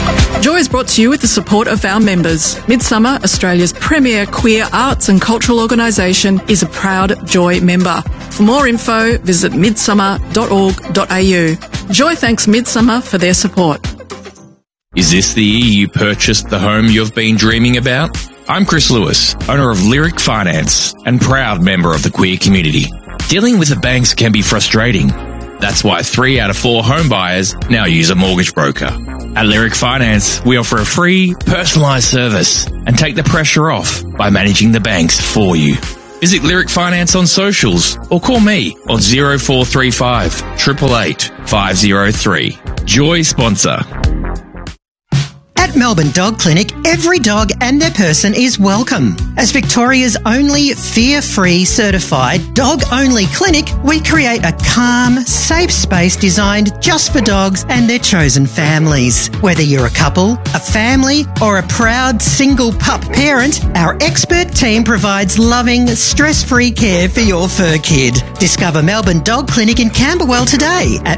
Joy is brought to you with the support of our members. Midsummer, Australia's premier queer arts and cultural organisation, is a proud Joy member. For more info, visit midsummer.org.au. Joy thanks Midsummer for their support. Is this the year you purchased the home you've been dreaming about? I'm Chris Lewis, owner of Lyric Finance and proud member of the queer community. Dealing with the banks can be frustrating. That's why 3 out of 4 home buyers now use a mortgage broker. At Lyric Finance, we offer a free, personalised service and take the pressure off by managing the banks for you. Visit Lyric Finance on socials or call me on 0435 888 503. Joy sponsor. At Melbourne Dog Clinic, every dog and their person is welcome. As Victoria's only fear-free certified dog-only clinic, we create a calm, safe space designed just for dogs and their chosen families. Whether you're a couple, a family, or a proud single pup parent, our expert team provides loving, stress-free care for your fur kid. Discover Melbourne Dog Clinic in Camberwell today at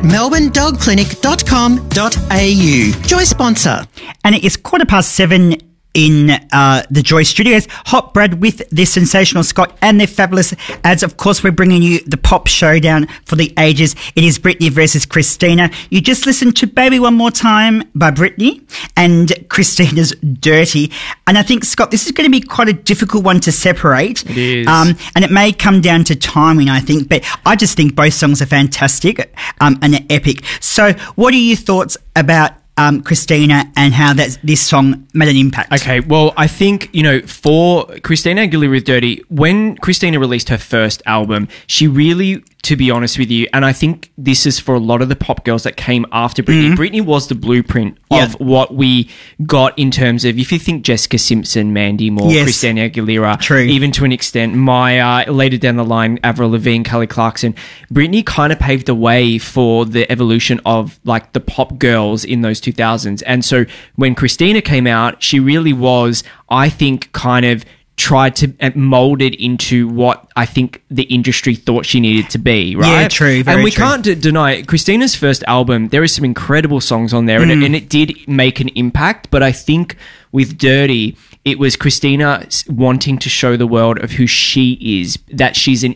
melbournedogclinic.com.au. Joy sponsor. And it is 7:15 in the Joy Studios. Hot Brad with the sensational Scott and their fabulous ads. Of course, we're bringing you the pop showdown for the ages. It is Britney versus Christina. You just listened to Baby One More Time by Britney and Christina's Dirty. And I think, Scott, this is going to be quite a difficult one to separate. It is. And it may come down to timing, I think. But I just think both songs are fantastic and they're epic. So what are your thoughts about Christina and how this song made an impact? Okay, well, I think, for Christina Aguilera with Dirty, when Christina released her first album, she really, to be honest with you, and I think this is for a lot of the pop girls that came after Britney. Mm-hmm. Britney was the blueprint of what we got in terms of, if you think Jessica Simpson, Mandy Moore, Christina Aguilera, true, even to an extent, Maya, later down the line, Avril Lavigne, Kelly Clarkson, Britney kind of paved the way for the evolution of like the pop girls in those 2000s. And so when Christina came out, she really was, I think, kind of tried to mold it into what I think the industry thought she needed to be, right? Yeah, true. Very and we true. can't deny Christina's first album, there is some incredible songs on there, and it did make an impact, but I think with Dirty, it was Christina wanting to show the world of who she is, that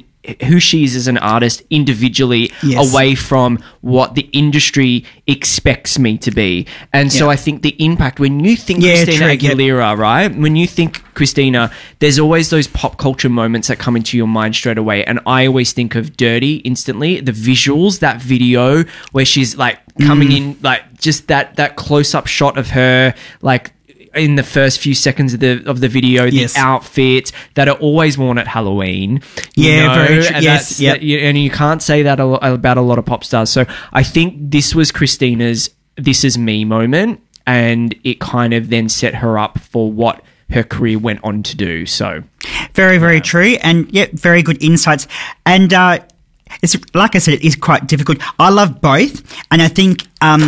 who she is as an artist individually, away from what the industry expects me to be. And so I think the impact, when you think Christina Aguilera, right? When you think Christina, there's always those pop culture moments that come into your mind straight away. And I always think of Dirty instantly. The visuals, that video where she's like coming in, like just that close-up shot of her, like in the first few seconds of the video, the outfits that are always worn at Halloween. Very true. And and you can't say that about a lot of pop stars. So I think this was Christina's "This Is Me" moment, and it kind of then set her up for what her career went on to do. So very, very true, and very good insights. And it's like I said, it is quite difficult. I love both, and I think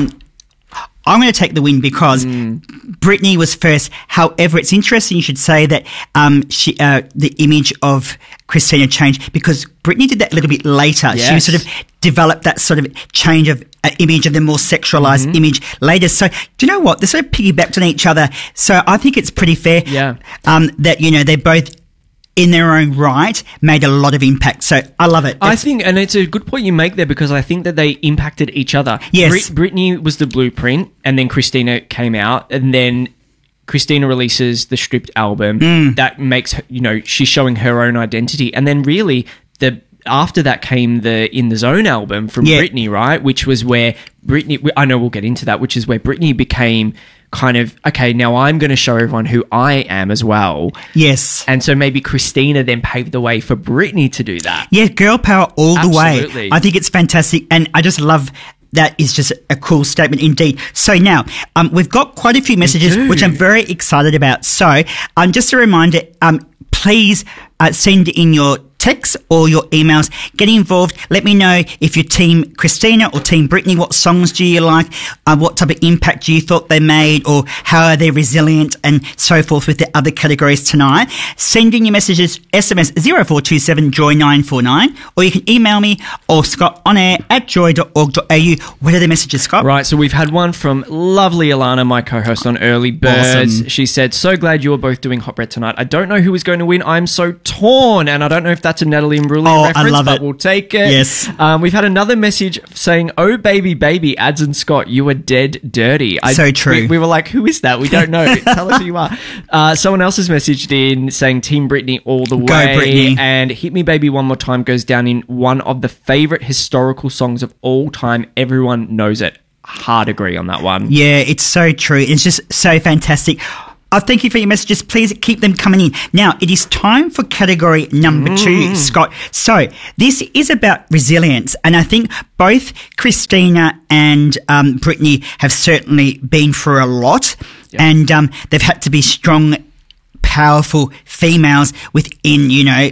I'm going to take the win because Britney was first. However, it's interesting you should say that the image of Christina changed because Britney did that a little bit later. Yes. She sort of developed that sort of change of image of the more sexualized image later. So do you know what? They sort of piggybacked on each other. So I think it's pretty fair that, they both in their own right made a lot of impact. So I love it. I think, and it's a good point you make there because I think that they impacted each other. Yes. Britney was the blueprint, and then Christina came out, and then Christina releases the stripped album that makes her, she's showing her own identity. And then really after that came the In the Zone album from Britney, right? Which was where Britney, I know we'll get into that, which is where Britney became kind of, okay, now I'm going to show everyone who I am as well. Yes. And so maybe Christina then paved the way for Britney to do that. Yeah, girl power all the Absolutely. way. I think it's fantastic. And I just love that is just a cool statement indeed. So now, we've got quite a few messages, which I'm very excited about. So just a reminder, please send in your texts or your emails. Get involved. Let me know if you're Team Christina or Team Brittany. What songs do you like? What type of impact do you thought they made, or how are they resilient, and so forth with the other categories tonight. Send in your messages, SMS 0427 Joy 949, or you can email me or Scott on air at joy.org.au. What are the messages, Scott? Right, so we've had one from lovely Alana, my co-host on Early Birds. Awesome. She said, so glad you were both doing Hot Bread tonight. I don't know who is going to win. I'm so torn. And I don't know if that's a Natalie Imbruglia reference, I love but it. we'll take it. Yes. We've had another message saying, oh, baby, baby, Ads and Scott, you are dead dirty. So true. We were like, who is that? We don't know. Tell us who you are. Someone else has messaged in saying Team Brittany all the way. Go, Brittany. And Hit Me Baby One More Time goes down in one of the favourite historical songs of all time. Everyone knows it. Hard agree on that one. Yeah, it's so true. It's just so fantastic. Thank you for your messages. Please keep them coming in. Now, it is time for category number 2, Scott. So, this is about resilience. And I think both Christina and Brittany have certainly been through a lot. Yep. And they've had to be strong, powerful females within,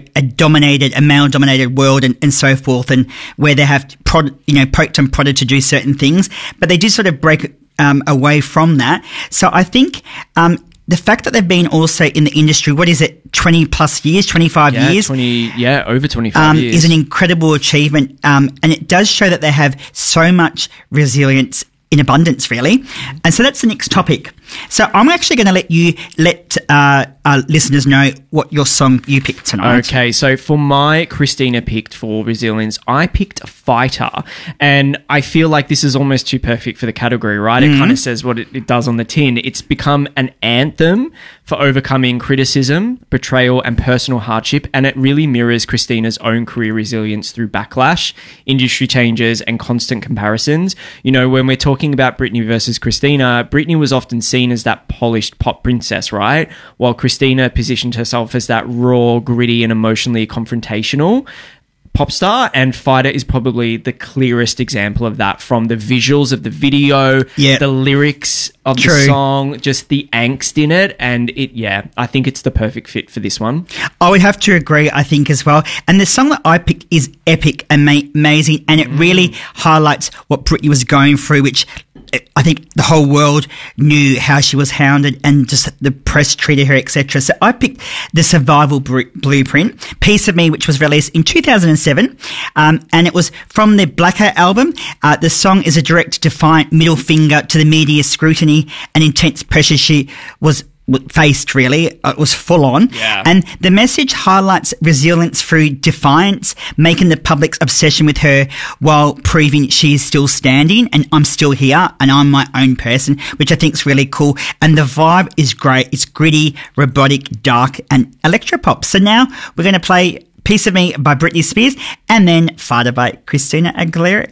a male-dominated world and so forth, and where they have poked and prodded to do certain things. But they do sort of break away from that. So I think the fact that they've been also in the industry, 20 plus years, 25 years? Over 25 years. Is an incredible achievement. And it does show that they have so much resilience in abundance, really. And so that's the next topic. So I'm actually going to let our listeners know what your song you picked tonight. Okay, so for my Christina picked for resilience, I picked Fighter, and I feel like this is almost too perfect for the category, right? It kind of says what it does on the tin. It's become an anthem for overcoming criticism, betrayal, and personal hardship, and it really mirrors Christina's own career resilience through backlash, industry changes, and constant comparisons. When we're talking about Brittany versus Christina, Brittany was often seen as that polished pop princess, right? While Christina positioned herself as that raw, gritty, and emotionally confrontational pop star, and Fighter is probably the clearest example of that, from the visuals of the video, the lyrics of the song, just the angst in it, and I think it's the perfect fit for this one. I would have to agree, I think, as well. And the song that I picked is epic and amazing, and it really highlights what Britney was going through, which I think the whole world knew how she was hounded and just the press treated her, etc. So I picked the Survival Blueprint, Piece of Me, which was released in 2007, and it was from the Blackout album. The song is a direct, defiant middle finger to the media's scrutiny and intense pressure she was faced, really. It was full on. Yeah. And the message highlights resilience through defiance, making the public's obsession with her while proving she is still standing and I'm still here and I'm my own person, which I think is really cool. And the vibe is great. It's gritty, robotic, dark, and electropop. So now we're going to play Piece of Me by Britney Spears, and then Fighter by Christina Aguilera.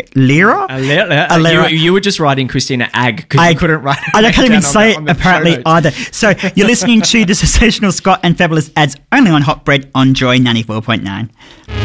You were just writing Christina Ag because you couldn't write it. I can't even say it apparently either. So you're listening to the Sensational Scott and Fabulous Ads only on Hot Bread on Joy 94.9.